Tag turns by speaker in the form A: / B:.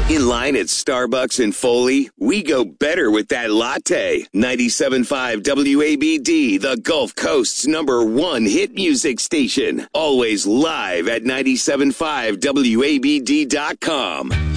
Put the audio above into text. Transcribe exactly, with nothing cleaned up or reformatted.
A: In line at Starbucks in Foley, we go better with that latte. ninety-seven point five W A B D, the Gulf Coast's number one hit music station. Always live at ninety-seven point five W A B D dot com.